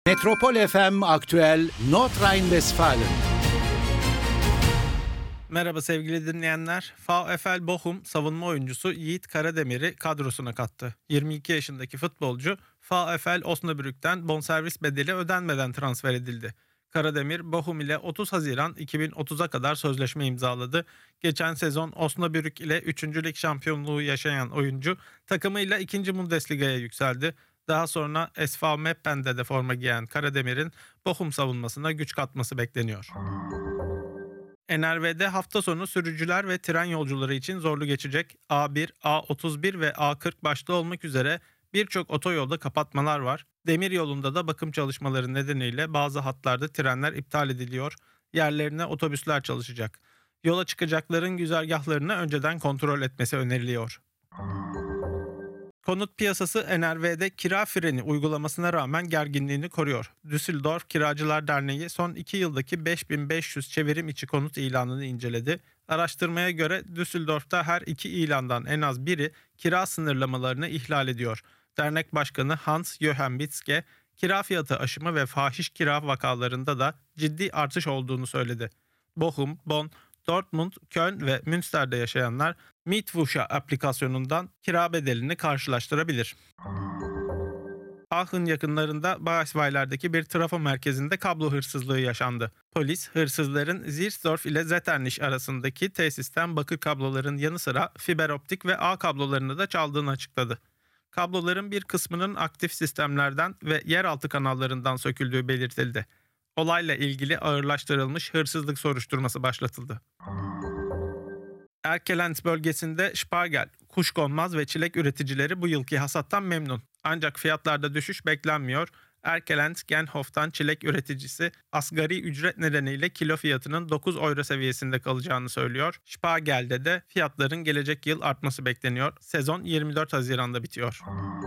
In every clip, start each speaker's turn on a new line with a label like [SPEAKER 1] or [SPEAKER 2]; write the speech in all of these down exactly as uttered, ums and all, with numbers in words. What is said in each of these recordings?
[SPEAKER 1] Metropol F M Aktüel Nordrhein-Westfalen.
[SPEAKER 2] Merhaba sevgili dinleyenler. VfL Bochum savunma oyuncusu Yiğit Karademir'i kadrosuna kattı. yirmi iki yaşındaki futbolcu VfL Osnabrück'ten bonservis bedeli ödenmeden transfer edildi. Karademir, Bochum ile otuz Haziran iki bin otuza kadar sözleşme imzaladı. Geçen sezon Osnabrück ile üçüncü lig şampiyonluğu yaşayan oyuncu takımıyla ikinci Bundesliga'ya yükseldi. Daha sonra S V Meppen'de de forma giyen Karademir'in Bochum savunmasına güç katması bekleniyor. N R V'de hafta sonu sürücüler ve tren yolcuları için zorlu geçecek A bir, A otuz bir ve A kırk başta olmak üzere birçok otoyolda kapatmalar var. Demiryolunda da bakım çalışmaları nedeniyle bazı hatlarda trenler iptal ediliyor. Yerlerine otobüsler çalışacak. Yola çıkacakların güzergahlarını önceden kontrol etmesi öneriliyor. Konut piyasası N R V'de kira freni uygulamasına rağmen gerginliğini koruyor. Düsseldorf Kiracılar Derneği son iki yıldaki beş bin beş yüz çevrim içi konut ilanını inceledi. Araştırmaya göre Düsseldorf'ta her iki ilandan en az biri kira sınırlamalarını ihlal ediyor. Dernek Başkanı Hans-Joachim Bitzke, kira fiyatı aşımı ve fahiş kira vakalarında da ciddi artış olduğunu söyledi. Bochum, Bonn, Dortmund, Köln ve Münster'de yaşayanlar Mietwoche aplikasyonundan kira bedelini karşılaştırabilir. Aachen yakınlarında Bayersweiler'deki bir trafo merkezinde kablo hırsızlığı yaşandı. Polis, hırsızların Ziersdorf ile Zetternich arasındaki tesisten bakır kabloların yanı sıra fiber optik ve ağ kablolarını da çaldığını açıkladı. Kabloların bir kısmının aktif sistemlerden ve yeraltı kanallarından söküldüğü belirtildi. Olayla ilgili ağırlaştırılmış hırsızlık soruşturması başlatıldı. Erkelenz bölgesinde Spargel, kuşkonmaz ve çilek üreticileri bu yılki hasattan memnun. Ancak fiyatlarda düşüş beklenmiyor. Erkelenz Genhof'tan çilek üreticisi asgari ücret nedeniyle kilo fiyatının dokuz euro seviyesinde kalacağını söylüyor. Spargel'de de fiyatların gelecek yıl artması bekleniyor. Sezon yirmi dört Haziran'da bitiyor.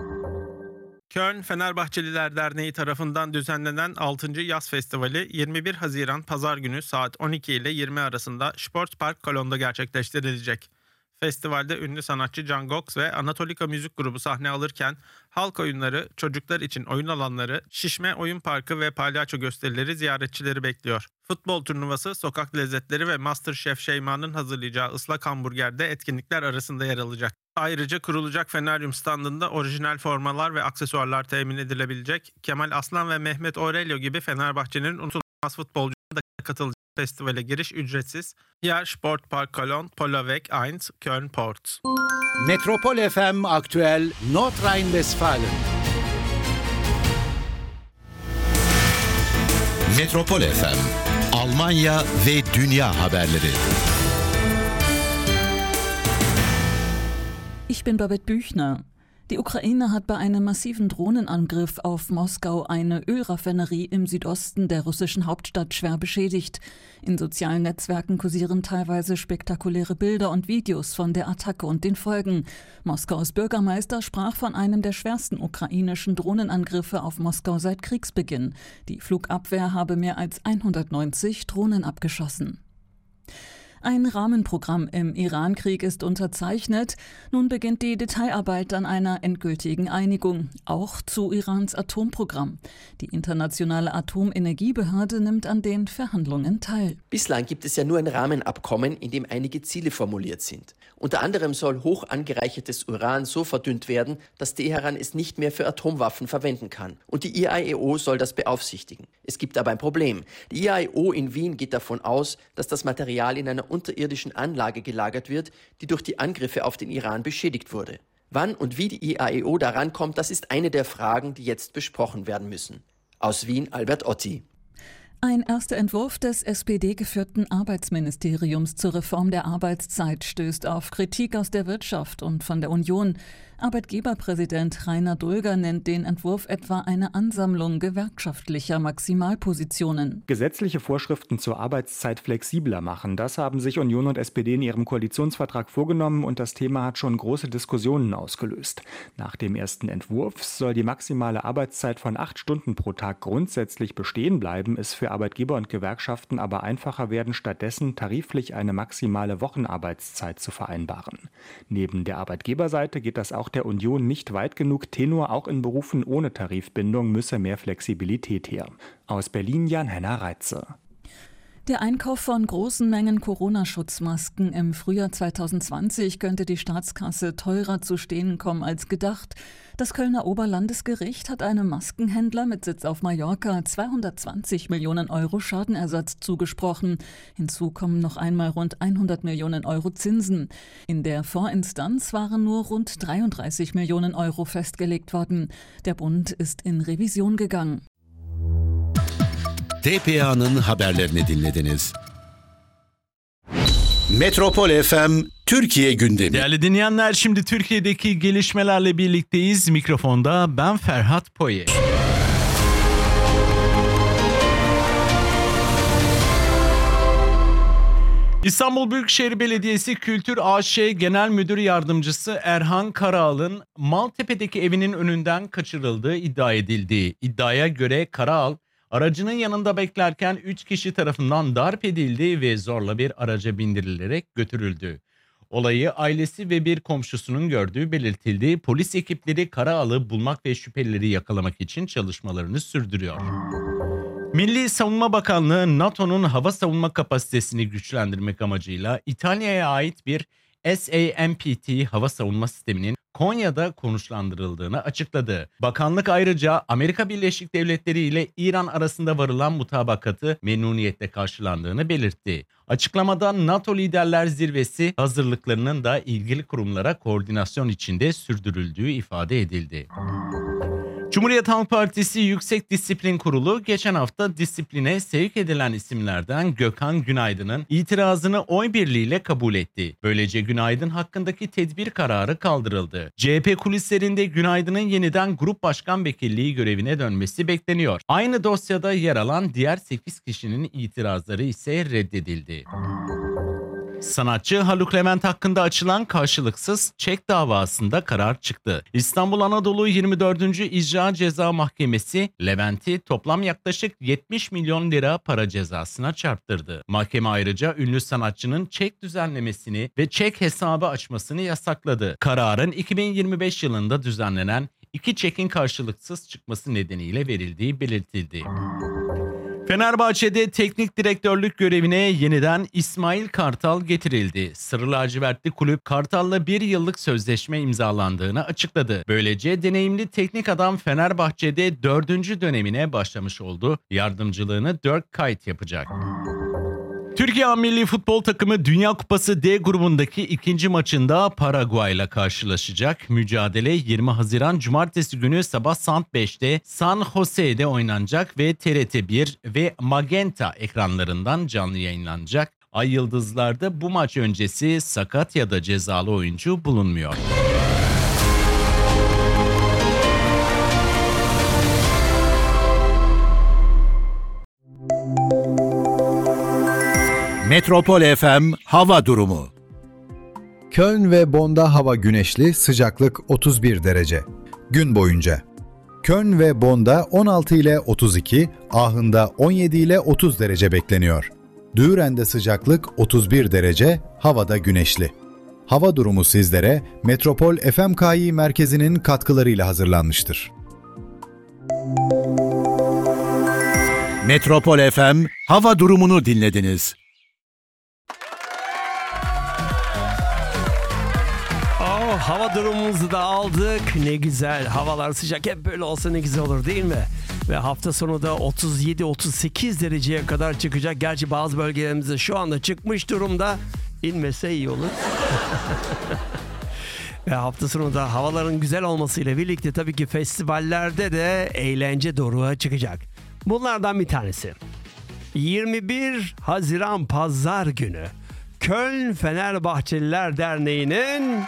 [SPEAKER 2] Köln Fenerbahçeliler Derneği tarafından düzenlenen altıncı Yaz Festivali yirmi bir Haziran Pazar günü saat on iki ile yirmi arasında Sportpark Kolon'da gerçekleştirilecek. Festivalde ünlü sanatçı Can Gox ve Anatolika Müzik Grubu sahne alırken halk oyunları, çocuklar için oyun alanları, şişme oyun parkı ve palyaço gösterileri ziyaretçileri bekliyor. Futbol turnuvası, sokak lezzetleri ve MasterChef Şeyma'nın hazırlayacağı ıslak hamburgerde etkinlikler arasında yer alacak. Ayrıca kurulacak Feneryum standında orijinal formalar ve aksesuarlar temin edilebilecek. Kemal Aslan ve Mehmet Aurelio gibi Fenerbahçe'nin unutulmaz futbolcuları da katılacak. Festivale giriş ücretsiz. Yer Sportpark Cologne, Polaweg bir, Köln Port.
[SPEAKER 1] Metropol F M Aktüel Nordrhein-Westfalen.
[SPEAKER 3] Metropol F M, Almanya ve dünya haberleri.
[SPEAKER 4] Ich bin Babette Büchner. Die Ukraine hat bei einem massiven Drohnenangriff auf Moskau eine Ölraffinerie im Südosten der russischen Hauptstadt schwer beschädigt. In sozialen Netzwerken kursieren teilweise spektakuläre Bilder und Videos von der Attacke und den Folgen. Moskaus Bürgermeister sprach von einem der schwersten ukrainischen Drohnenangriffe auf Moskau seit Kriegsbeginn. Die Flugabwehr habe mehr als hundertneunzig Drohnen abgeschossen. Ein Rahmenprogramm im Iran-Krieg ist unterzeichnet. Nun beginnt die Detailarbeit an einer endgültigen Einigung, auch zu Irans Atomprogramm. Die internationale Atomenergiebehörde nimmt an den Verhandlungen teil.
[SPEAKER 5] Bislang gibt es ja nur ein Rahmenabkommen, in dem einige Ziele formuliert sind. Unter anderem soll hoch angereichertes Uran so verdünnt werden, dass Teheran es nicht mehr für Atomwaffen verwenden kann. Und die I A E O soll das beaufsichtigen. Es gibt aber ein Problem. Die I A E O in Wien geht davon aus, dass das Material in einer unterirdischen Anlage gelagert wird, die durch die Angriffe auf den Iran beschädigt wurde. Wann und wie die I A E O daran kommt, das ist eine der Fragen, die jetzt besprochen werden müssen. Aus Wien, Albert Otti.
[SPEAKER 4] Ein erster Entwurf des S P D-geführten Arbeitsministeriums zur Reform der Arbeitszeit stößt auf Kritik aus der Wirtschaft und von der Union. Arbeitgeberpräsident Rainer Dulger nennt den Entwurf etwa eine Ansammlung gewerkschaftlicher Maximalpositionen.
[SPEAKER 6] Gesetzliche Vorschriften zur Arbeitszeit flexibler machen, das haben sich Union und S P D in ihrem Koalitionsvertrag vorgenommen und das Thema hat schon große Diskussionen ausgelöst. Nach dem ersten Entwurf soll die maximale Arbeitszeit von acht Stunden pro Tag grundsätzlich bestehen bleiben, es für Arbeitgeber und Gewerkschaften aber einfacher werden, stattdessen tariflich eine maximale Wochenarbeitszeit zu vereinbaren. Neben der Arbeitgeberseite geht das auch auch der Union nicht weit genug. Tenor, auch in Berufen ohne Tarifbindung müsse mehr Flexibilität her. Aus Berlin Jan-Henner Reitze.
[SPEAKER 4] Der Einkauf von großen Mengen Corona-Schutzmasken im Frühjahr zwanzig zwanzig könnte die Staatskasse teurer zu stehen kommen als gedacht. Das Kölner Oberlandesgericht hat einem Maskenhändler mit Sitz auf Mallorca zweihundertzwanzig Millionen Euro Schadenersatz zugesprochen. Hinzu kommen noch einmal rund hundert Millionen Euro Zinsen. In der Vorinstanz waren nur rund dreiunddreißig Millionen Euro festgelegt worden. Der Bund ist in Revision gegangen.
[SPEAKER 3] T P A'nın haberlerini dinlediniz. Metropol F M Türkiye gündemi.
[SPEAKER 7] Değerli dinleyenler, şimdi Türkiye'deki gelişmelerle birlikteyiz. Mikrofonda ben Ferhat Poye. İstanbul Büyükşehir Belediyesi Kültür A Ş Genel Müdür Yardımcısı Erhan Karaal'ın Maltepe'deki evinin önünden kaçırıldığı iddia edildi. İddiaya göre Karaal, aracının yanında beklerken üç kişi tarafından darp edildi ve zorla bir araca bindirilerek götürüldü. Olayı ailesi ve bir komşusunun gördüğü belirtildi. Polis ekipleri Karaal'ı bulmak ve şüphelileri yakalamak için çalışmalarını sürdürüyor. Milli Savunma Bakanlığı, NATO'nun hava savunma kapasitesini güçlendirmek amacıyla İtalya'ya ait bir S A M P T hava savunma sisteminin Konya'da konuşlandırıldığını açıkladı. Bakanlık ayrıca Amerika Birleşik Devletleri ile İran arasında varılan mutabakatı memnuniyetle karşılandığını belirtti. Açıklamada NATO Liderler Zirvesi hazırlıklarının da ilgili kurumlara koordinasyon içinde sürdürüldüğü ifade edildi. Cumhuriyet Halk Partisi Yüksek Disiplin Kurulu geçen hafta disipline sevk edilen isimlerden Gökhan Günaydın'ın itirazını oy birliğiyle kabul etti. Böylece Günaydın hakkındaki tedbir kararı kaldırıldı. C H P kulislerinde Günaydın'ın yeniden Grup Başkan Vekilliği görevine dönmesi bekleniyor. Aynı dosyada yer alan diğer sekiz kişinin itirazları ise reddedildi. Sanatçı Haluk Levent hakkında açılan karşılıksız çek davasında karar çıktı. İstanbul Anadolu yirmi dördüncü İcra Ceza Mahkemesi Levent'i toplam yaklaşık yetmiş milyon lira para cezasına çarptırdı. Mahkeme ayrıca ünlü sanatçının çek düzenlemesini ve çek hesabı açmasını yasakladı. Kararın iki bin yirmi beş yılında düzenlenen iki çekin karşılıksız çıkması nedeniyle verildiği belirtildi. Fenerbahçe'de teknik direktörlük görevine yeniden İsmail Kartal getirildi. Sarı lacivertli kulüp Kartal'la bir yıllık sözleşme imzalandığını açıkladı. Böylece deneyimli teknik adam Fenerbahçe'de dördüncü dönemine başlamış oldu. Yardımcılığını Dirk Kuyt yapacak. Türkiye A Milli Futbol Takımı Dünya Kupası D grubundaki ikinci maçında Paraguay ile karşılaşacak. Mücadele yirmi Haziran Cumartesi günü sabah saat beşte San Jose'de oynanacak ve T R T bir ve Magenta ekranlarından canlı yayınlanacak. Ay Yıldızlar'da bu maç öncesi sakat ya da cezalı oyuncu bulunmuyor.
[SPEAKER 3] Metropol F M hava durumu.
[SPEAKER 8] Köln ve Bonn'da hava güneşli, sıcaklık otuz bir derece. Gün boyunca. Köln ve Bonn'da on altı ile otuz iki, Aachen'da on yedi ile otuz derece bekleniyor. Düren'de sıcaklık otuz bir derece, havada güneşli. Hava durumu sizlere Metropol F M K I merkezinin katkılarıyla hazırlanmıştır.
[SPEAKER 3] Metropol F M hava durumunu dinlediniz.
[SPEAKER 9] Hava durumumuzu da aldık. Ne güzel. Havalar sıcak. Hep böyle olsa ne güzel olur değil mi? Ve hafta sonu da otuz yedi otuz sekiz dereceye kadar çıkacak. Gerçi bazı bölgelerimizde şu anda çıkmış durumda. İnmese iyi olur. Ve hafta sonu da havaların güzel olmasıyla birlikte tabii ki festivallerde de eğlence doruğa çıkacak. Bunlardan bir tanesi. yirmi bir Haziran Pazar günü Köln Fenerbahçeliler Derneği'nin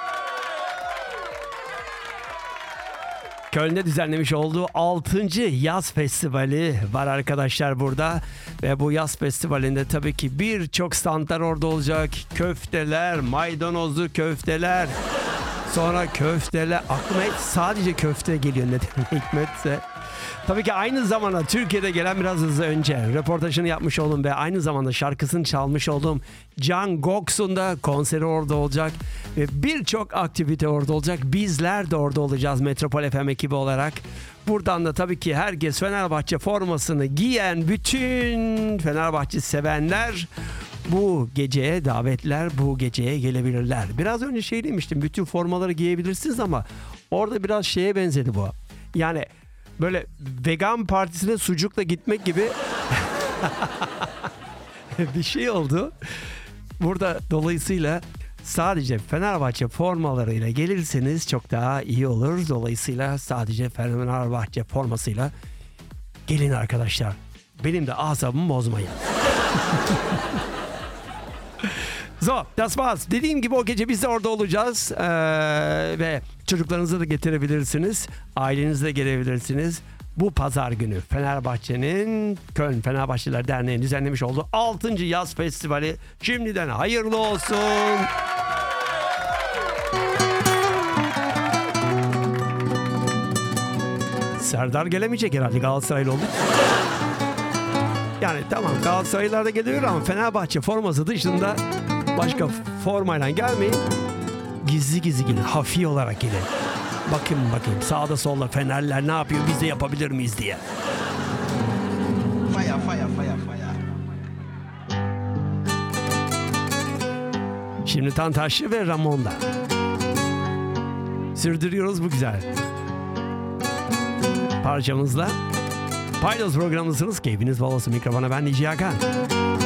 [SPEAKER 9] Köln'de düzenlemiş olduğu altıncı Yaz Festivali var arkadaşlar burada. Ve bu yaz festivalinde tabii ki birçok standlar orada olacak. Köfteler, maydanozlu köfteler, Sonra köfteler. Aklıma hep sadece köfte geliyor neden hikmetse. Tabii ki aynı zamanda Türkiye'de gelen biraz hızlı önce röportajını yapmış oldum ve aynı zamanda şarkısını çalmış oldum. Can Goksun da konseri orada olacak ve birçok aktivite orada olacak. Bizler de orada olacağız Metropol F M ekibi olarak. Buradan da tabii ki herkes Fenerbahçe formasını giyen bütün Fenerbahçe sevenler bu geceye davetler, bu geceye gelebilirler. Biraz önce şey demiştim, bütün formaları giyebilirsiniz ama orada biraz şeye benzedi bu. Yani böyle vegan partisine sucukla gitmek gibi bir şey oldu. Burada dolayısıyla sadece Fenerbahçe formalarıyla gelirseniz çok daha iyi olur. Dolayısıyla sadece Fenerbahçe formasıyla gelin arkadaşlar. Benim de asabımı bozmayın. So, das war's. Dediğim gibi o gece biz de orada olacağız. Ee, ve çocuklarınızı da getirebilirsiniz. Ailenizi de gelebilirsiniz. Bu pazar günü Fenerbahçe'nin Köln Fenerbahçeliler Derneği'nin düzenlemiş olduğu altıncı Yaz Festivali şimdiden hayırlı olsun. Serdar gelemeyecek herhalde, Galatasaraylı oldu. Yani tamam, Galatasaraylılar da geliyor ama Fenerbahçe forması dışında başka formayla gelmeyin. Gizli gizli gelin, hafi olarak gelin. Bakın bakayım sağda solda Fenerler ne yapıyor, biz de yapabilir miyiz diye.
[SPEAKER 10] Fire, fire, fire, fire.
[SPEAKER 9] Şimdi Tantaşlı ve Ramon'da. Sürdürüyoruz bu güzel parçamızla. Paydos programındasınız. Keyfiniz bol olsun. Mikrofona ben Nici Hakan.